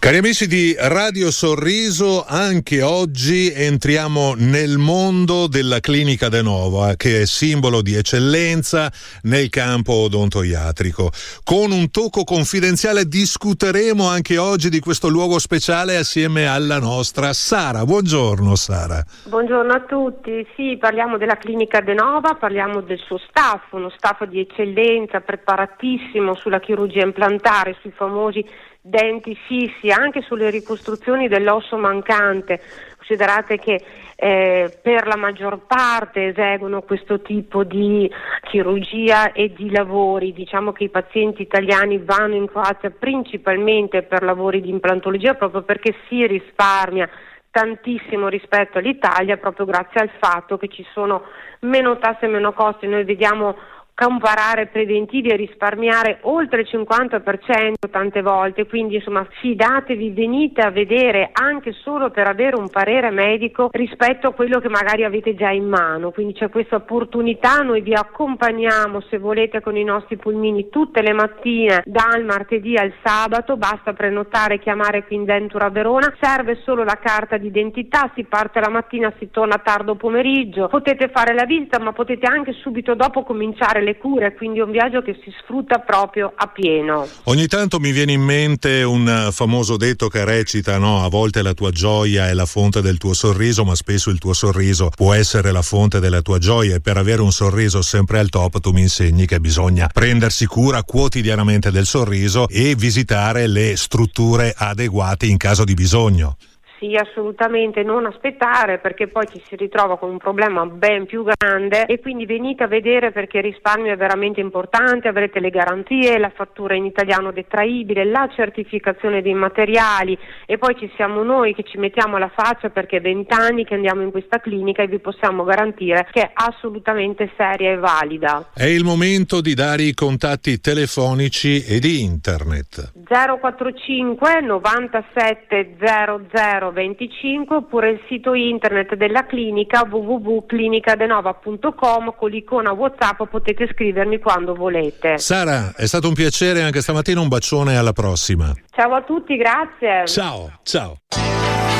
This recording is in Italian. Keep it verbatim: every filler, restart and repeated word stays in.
Cari amici di Radio Sorriso, anche oggi entriamo nel mondo della Clinica De Nova, che è simbolo di eccellenza nel campo odontoiatrico. Con un tocco confidenziale discuteremo anche oggi di questo luogo speciale assieme alla nostra Sara. Buongiorno Sara. Buongiorno a tutti. Sì, parliamo della Clinica De Nova, parliamo del suo staff, uno staff di eccellenza, preparatissimo sulla chirurgia implantare, sui famosi denti fissi, anche sulle ricostruzioni dell'osso mancante. Considerate che eh, per la maggior parte eseguono questo tipo di chirurgia e di lavori. Diciamo che i pazienti italiani vanno in Croazia principalmente per lavori di implantologia, proprio perché si risparmia tantissimo rispetto all'Italia, proprio grazie al fatto che ci sono meno tasse e meno costi. Noi vediamo comparare preventivi e risparmiare oltre il cinquanta per cento tante volte, quindi insomma fidatevi, venite a vedere anche solo per avere un parere medico rispetto a quello che magari avete già in mano. Quindi c'è questa opportunità, noi vi accompagniamo se volete con i nostri pulmini tutte le mattine dal martedì al sabato, basta prenotare, chiamare qui in Dentura Verona, serve solo la carta d'identità, si parte la mattina, si torna tardo pomeriggio, potete fare la visita ma potete anche subito dopo cominciare le cure, quindi è un viaggio che si sfrutta proprio a pieno. Ogni tanto mi viene in mente un famoso detto che recita, no? A volte la tua gioia è la fonte del tuo sorriso, ma spesso il tuo sorriso può essere la fonte della tua gioia, e per avere un sorriso sempre al top tu mi insegni che bisogna prendersi cura quotidianamente del sorriso e visitare le strutture adeguate in caso di bisogno. Sì, assolutamente, non aspettare, perché poi ci si ritrova con un problema ben più grande, e quindi venite a vedere, perché il risparmio è veramente importante, avrete le garanzie, la fattura in italiano detraibile, la certificazione dei materiali, e poi ci siamo noi che ci mettiamo alla faccia, perché è vent'anni che andiamo in questa clinica e vi possiamo garantire che è assolutamente seria e valida. È il momento di dare i contatti telefonici e di internet. zero quattro cinque novantasette zero zero venticinque oppure il sito internet della clinica w w w punto clinica denova punto com, con l'icona WhatsApp potete scrivermi quando volete. Sara, è stato un piacere anche stamattina, un bacione, alla prossima. Ciao a tutti, grazie. Ciao, ciao.